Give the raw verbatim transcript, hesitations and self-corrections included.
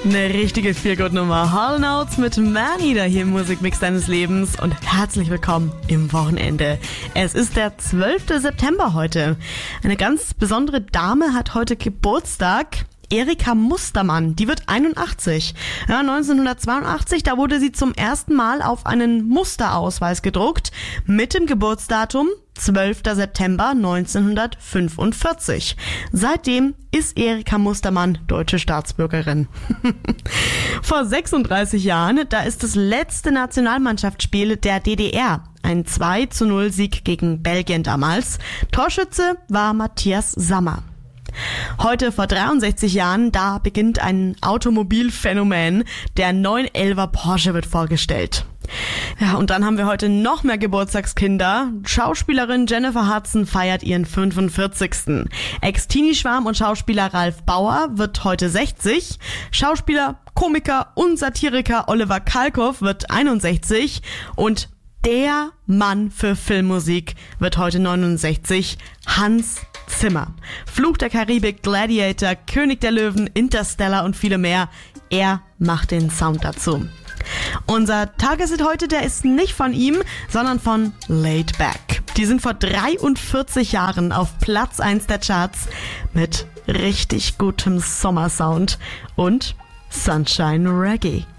Eine richtige Feelgood-Nummer. Hall and Oates mit Maneater hier im Musikmix deines Lebens und herzlich willkommen im Wochenende. Es ist der zwölfte September heute. Eine ganz besondere Dame hat heute Geburtstag. Erika Mustermann, die wird einundachtzig. Ja, neunzehnhundertzweiundachtzig, da wurde sie zum ersten Mal auf einen Musterausweis gedruckt mit dem Geburtsdatum zwölfter September neunzehnhundertfünfundvierzig. Seitdem ist Erika Mustermann deutsche Staatsbürgerin. Vor sechsunddreißig Jahren, da ist das letzte Nationalmannschaftsspiel der D D R. Ein zwei zu null Sieg gegen Belgien damals. Torschütze war Matthias Sammer. Heute vor dreiundsechzig Jahren, da beginnt ein Automobilphänomen. Der neun elfer Porsche wird vorgestellt. Ja, und dann haben wir heute noch mehr Geburtstagskinder. Schauspielerin Jennifer Hudson feiert ihren fünfundvierzigsten Ex-Teenie-Schwarm und Schauspieler Ralf Bauer wird heute sechzig. Schauspieler, Komiker und Satiriker Oliver Kalkow wird einundsechzig. Und der Mann für Filmmusik wird heute neunundsechzig, Hans Zimmer. Fluch der Karibik, Gladiator, König der Löwen, Interstellar und viele mehr. Er macht den Sound dazu. Unser Tageshit heute, der ist nicht von ihm, sondern von Laid Back. Die sind vor dreiundvierzig Jahren auf Platz eins der Charts mit richtig gutem Sommersound und Sunshine Reggae.